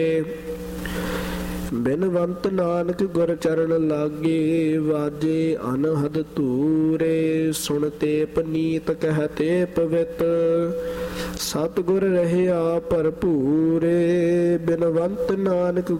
ਬਿਨਵੰਤ ਨਾਨਕ ਗੁਰ ਚਰਨ ਲਾਗੇ, ਵਾਜੇ ਅਨਹਦ ਧੂਰੇ। ਸੁਣਤੇ ਪਨੀਤ ਕਹਤੇ ਪਵਿੱਤ, ਸਤਿਗੁਰ ਰਹਿਆ ਭਰਪੂਰੇ। ਬਿਨਵੰਤ ਨਾਨਕ